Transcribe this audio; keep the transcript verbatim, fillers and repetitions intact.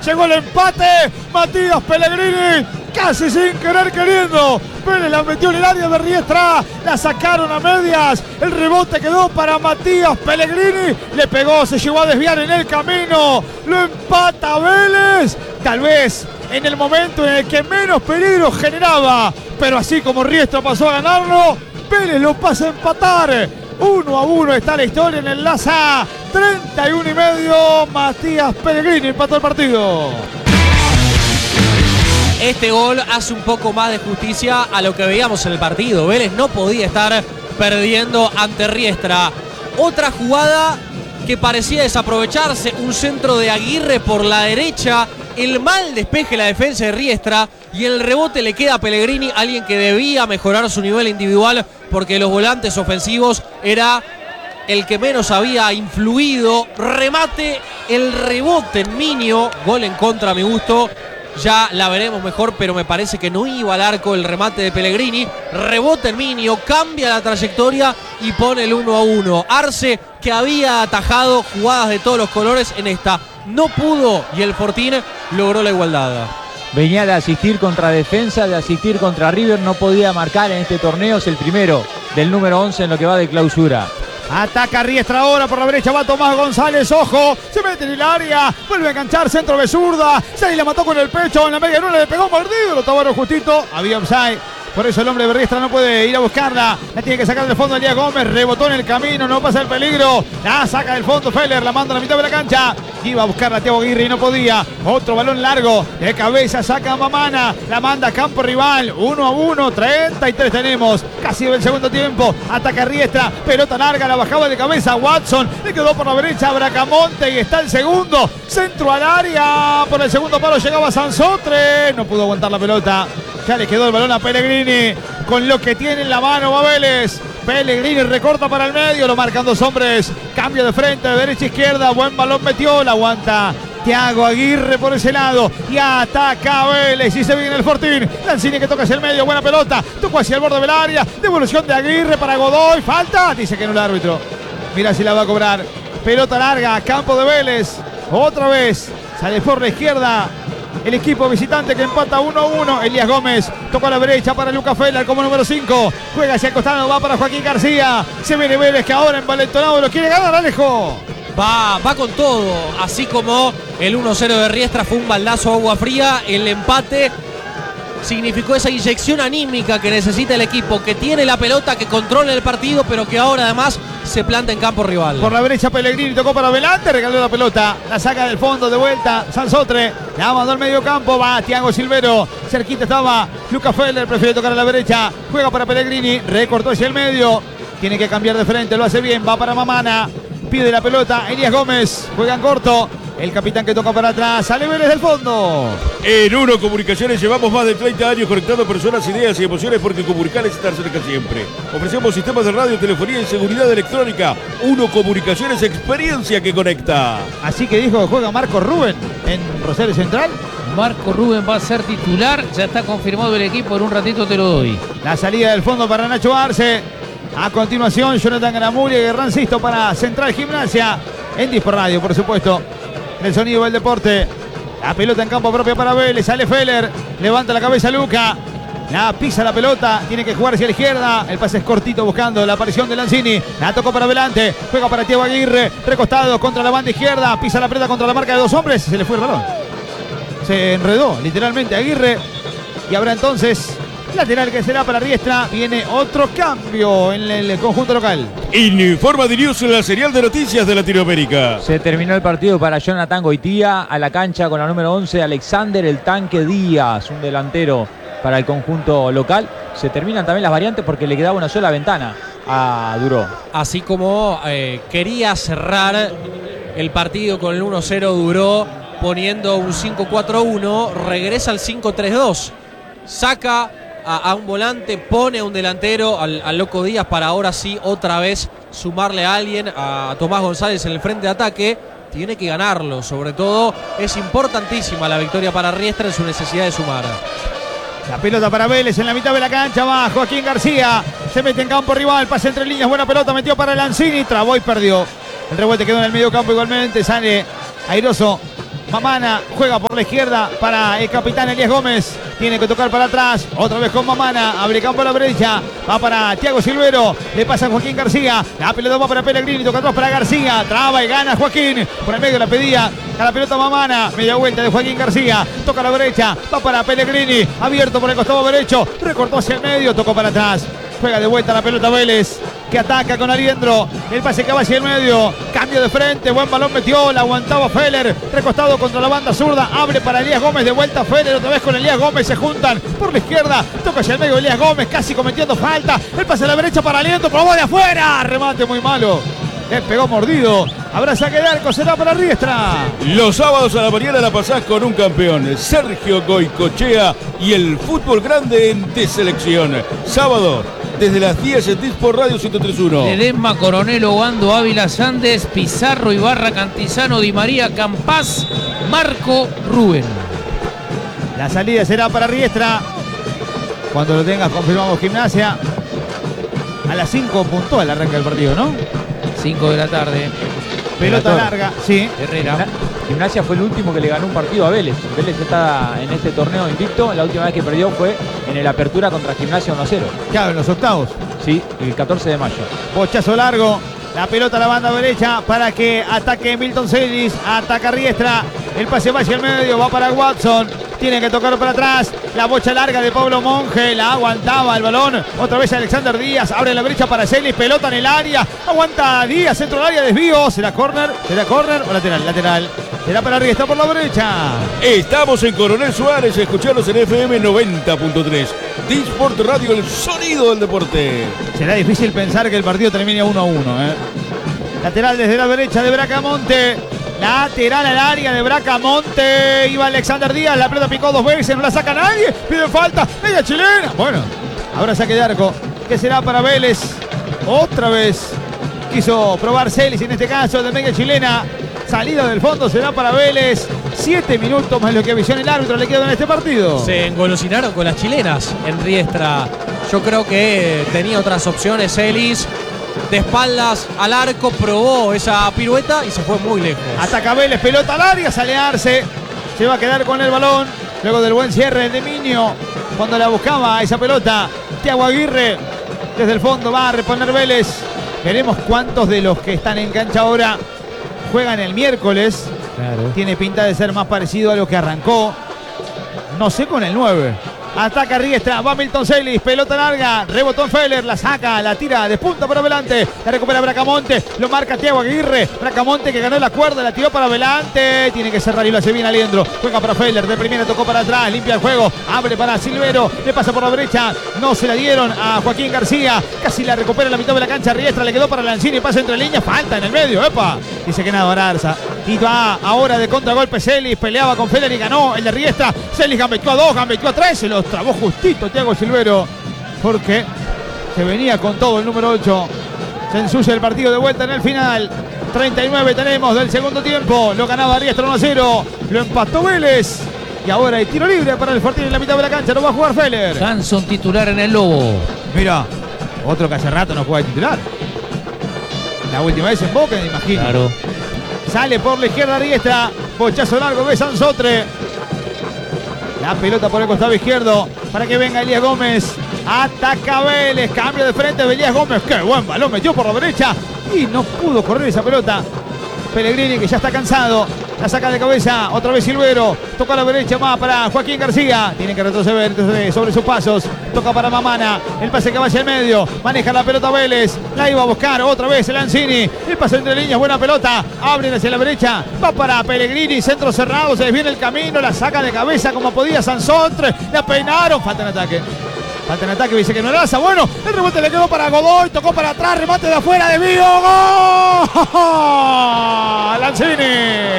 llegó el empate. Matías Pellegrini, casi sin querer queriendo. Vélez la metió en el área de Riestra, la sacaron a medias. El rebote quedó para Matías Pellegrini. Le pegó, se llegó a desviar en el camino. Lo empata Vélez. Tal vez en el momento en el que menos peligro generaba. Pero así como Riestra pasó a ganarlo, Vélez lo pasa a empatar. Uno a uno está la historia en el Laza. treinta y uno y medio. Matías Pellegrini empató el partido. Este gol hace un poco más de justicia a lo que veíamos en el partido. Vélez no podía estar perdiendo ante Riestra. Otra jugada que parecía desaprovecharse. Un centro de Aguirre por la derecha. El mal despeje de la defensa de Riestra. Y el rebote le queda a Pellegrini, alguien que debía mejorar su nivel individual porque los volantes ofensivos era el que menos había influido. Remate, el rebote en Minio. Gol en contra a mi gusto. Ya la veremos mejor, pero me parece que no iba al arco el remate de Pellegrini. Rebote en Minio, cambia la trayectoria y pone el uno a uno. Arce, que había atajado jugadas de todos los colores, en esta no pudo y el Fortín logró la igualdad. Venía de asistir contra defensa, de asistir contra River, no podía marcar en este torneo, es el primero del número once en lo que va de clausura. Ataca Riestra ahora por la derecha, va Tomás González, ojo, se mete en el área, vuelve a enganchar, centro de zurda, se la mató con el pecho, en la media luna le pegó mordido, lo tomaron justito, había offside. Por eso el hombre de Riestra no puede ir a buscarla. La tiene que sacar del fondo Elías Gómez. Rebotó en el camino, no pasa el peligro. La saca del fondo Feller, la manda a la mitad de la cancha. Iba a buscarla a Thiago Aguirre y no podía. Otro balón largo, de cabeza saca a Mamana. La manda a campo rival. uno a uno, treinta y tres tenemos. Casi el segundo tiempo. Ataca Riestra, pelota larga, la bajaba de cabeza Watson. Le quedó por la derecha Bracamonte y está el segundo. Centro al área. Por el segundo palo llegaba Sansotre. No pudo aguantar la pelota. Ya le quedó el balón a Pellegrini. Con lo que tiene en la mano va Vélez. Pellegrini recorta para el medio. Lo marcan dos hombres. Cambio de frente, de derecha a izquierda. Buen balón metió. La aguanta Thiago Aguirre por ese lado. Y ataca Vélez. Y se viene el Fortín. Lanzini que toca hacia el medio. Buena pelota. Tocó hacia el borde del área. Devolución de Aguirre para Godoy. Falta. Dice que no el árbitro. Mira si la va a cobrar. Pelota larga. Campo de Vélez. Otra vez. Sale por la izquierda el equipo visitante que empata uno a uno. Elías Gómez toca a la derecha para Lucas Feller como número cinco. Juega hacia el costado, va para Joaquín García. Se viene Vélez que ahora envalentonado lo quiere ganar, Alejo. Va, va con todo. Así como el uno cero de Riestra fue un baldazo de agua fría, el empate significó esa inyección anímica que necesita el equipo, que tiene la pelota, que controla el partido, pero que ahora además se planta en campo rival. Por la derecha Pellegrini tocó para adelante, regaló la pelota, la saca del fondo de vuelta Sansotre, la mandó al medio campo, va Thiago Silvero, cerquita estaba Lucas Feller, prefiere tocar a la derecha, juega para Pellegrini, recortó hacia el medio, tiene que cambiar de frente, lo hace bien, va para Mamana, pide la pelota, Elías Gómez, juega en corto. El capitán que toca para atrás, sale Vélez del fondo. En Uno Comunicaciones llevamos más de treinta años conectando personas, ideas y emociones porque comunicar es estar cerca siempre. Ofrecemos sistemas de radio, telefonía y seguridad electrónica. Uno Comunicaciones, experiencia que conecta. Así que dijo que juega Marco Rubén en Rosario Central. Marco Rubén va a ser titular, ya está confirmado el equipo, en un ratito te lo doy. La salida del fondo para Nacho Arce. A continuación, Jonathan Garamuria y Guerrancisto para Central Gimnasia. En Dispor Radio, por supuesto. El sonido del deporte. La pelota en campo propio para Vélez. Sale Feller. Levanta la cabeza Luca. La pisa la pelota. Tiene que jugar hacia la izquierda. El pase es cortito buscando la aparición de Lanzini. La tocó para adelante. Juega para Thiago Aguirre. Recostado contra la banda izquierda. Pisa la pelota contra la marca de dos hombres. Se le fue el balón. Se enredó literalmente Aguirre. Y habrá entonces lateral que será para Riestra. Viene otro cambio en el conjunto local. Informa de News en la serial de noticias de Latinoamérica. Se terminó el partido para Jonathan Goitía. A la cancha con la número once, Alexander el Tanque Díaz, un delantero para el conjunto local. Se terminan también las variantes porque le quedaba una sola ventana a Duró. Así como eh, quería cerrar el partido con el uno cero Duró poniendo un cinco cuatro uno, regresa al cinco tres dos. Saca a, a un volante, pone a un delantero, al, al Loco Díaz, para ahora sí otra vez sumarle a alguien, a Tomás González en el frente de ataque. Tiene que ganarlo, sobre todo es importantísima la victoria para Riestra en su necesidad de sumar. La pelota para Vélez en la mitad de la cancha, va Joaquín García, se mete en campo rival, pase entre líneas, buena pelota, metió para Lanzini, trabó y perdió. El rebote quedó en el medio campo igualmente, sale airoso Mamana juega por la izquierda para el capitán Elías Gómez. Tiene que tocar para atrás. Otra vez con Mamana. Abre campo a la derecha. Va para Thiago Silvero. Le pasa a Joaquín García. La pelota va para Pellegrini. Toca atrás para García. Traba y gana Joaquín. Por el medio la pedía. A la pelota Mamana. Media vuelta de Joaquín García. Toca a la derecha. Va para Pellegrini. Abierto por el costado derecho. Recortó hacia el medio. Tocó para atrás. Juega de vuelta la pelota Vélez, que ataca con Aliendro. El pase que va hacia el medio. Cambio de frente. Buen balón metió. La aguantaba Feller. Recostado contra la banda zurda. Abre para Elías Gómez. De vuelta Feller. Otra vez con Elías Gómez. Se juntan por la izquierda. Toca hacia el medio Elías Gómez. Casi cometiendo falta. El pase a la derecha para Aliendro. Probó de afuera. Remate muy malo. Le pegó mordido. Habrá saque de arco. Será para Riestra. Los sábados a la mañana la pasás con un campeón, Sergio Goicochea, y el fútbol grande en T Selección. Sábado, desde las diez en Dispor Radio ciento tres punto uno. Ledesma, Coronel, Obando, Ávila, Sandes, Pizarro, Ibarra, Cantizano, Di María, Campás, Marco, Rubén. La salida será para Riestra. Cuando lo tengas confirmamos Gimnasia. A las cinco puntual arranca el partido, ¿no? cinco de la tarde. Pelota larga, sí. Herrera. Gimnasia fue el último que le ganó un partido a Vélez. Vélez está en este torneo invicto. La última vez que perdió fue en el Apertura contra Gimnasia uno a cero. Claro, en los octavos. Sí, el catorce de mayo. Bochazo largo. La pelota a la banda derecha para que ataque Milton Celis. Ataca Riestra. El pase va hacia el medio. Va para Watson. Tiene que tocar para atrás. La bocha larga de Pablo Monge. La aguantaba el balón. Otra vez Alexander Díaz. Abre la brecha para Celis. Pelota en el área. Aguanta Díaz. Centro del área. Desvío. ¿Será córner? ¿Será córner o lateral? Lateral. Será para Riestra por la derecha. Estamos en Coronel Suárez. Escucharos en F M noventa punto tres. Disport Radio, el sonido del deporte. Será difícil pensar que el partido termine uno a uno. ¿eh? Lateral desde la derecha de Bracamonte. Lateral al área de Bracamonte. Iba Alexander Díaz. La pelota picó dos veces. No la saca nadie. Pide falta. Media chilena. Bueno, ahora saque de arco. Que será para Vélez. Otra vez quiso probar Celis en este caso de media chilena. Salida del fondo será para Vélez. Siete minutos más lo que avisó el árbitro le queda en este partido. Se engolosinaron con las chilenas en Riestra. Yo creo que tenía otras opciones Celis. De espaldas al arco, probó esa pirueta y se fue muy lejos. Ataca Vélez, pelota al área, sale Arce. Se va a quedar con el balón. Luego del buen cierre de Miño. Cuando la buscaba esa pelota, Thiago Aguirre desde el fondo va a reponer Vélez. Veremos cuántos de los que están en cancha ahora juegan el miércoles. Claro. Tiene pinta de ser más parecido a lo que arrancó. No sé con el nueve. Ataca Riestra, va Milton Celis, pelota larga, rebotó en Feller, la saca, la tira de punta para adelante, la recupera Bracamonte, lo marca Thiago Aguirre, Bracamonte que ganó la cuerda, la tiró para adelante, tiene que cerrar y lo hace bien Aliendro, juega para Feller, de primera tocó para atrás, limpia el juego, abre para Silvero, le pasa por la derecha, no se la dieron a Joaquín García, casi la recupera en la mitad de la cancha Riestra, le quedó para Lanzini, pasa entre líneas, falta en el medio, epa, dice que nada Ararza, y va ahora de contragolpe Celis, peleaba con Feller y ganó el de Riestra, Celis gambeteó a dos, gambeteó a tres, se los trabó justito Thiago Silvero, porque se venía con todo el número ocho. Se ensucia el partido de vuelta en el final. treinta y nueve tenemos del segundo tiempo. Lo ganaba Riestra uno a cero. Lo empató Vélez. Y ahora hay tiro libre para el Fortín en la mitad de la cancha. No va a jugar Feller. Hanson titular en el Lobo. Mira, otro que hace rato no juega de titular. La última vez en Boca, me imagino. Claro. Sale por la izquierda Riestra. Bochazo largo de Sansotre. La pelota por el costado izquierdo para que venga Elías Gómez. Ataca Vélez. Cambio de frente de Elías Gómez. Qué buen balón metió por la derecha. Y no pudo correr esa pelota. Pellegrini que ya está cansado. La saca de cabeza. Otra vez Silvero. Toca a la derecha más para Joaquín García. Tiene que retroceder sobre sus pasos. Toca para Mamana. El pase que va hacia el medio. Maneja la pelota Vélez. La iba a buscar otra vez Lanzini. El pase entre líneas. Buena pelota. Abren hacia la derecha. Va para Pellegrini. Centro cerrado. Se desviene el camino. La saca de cabeza como podía Sansotre. La peinaron. Falta en ataque. Falta en ataque, dice que no raza. Bueno, el rebote le quedó para Godoy. Tocó para atrás. Remate de afuera. Desvío. ¡Gol! Lanzini.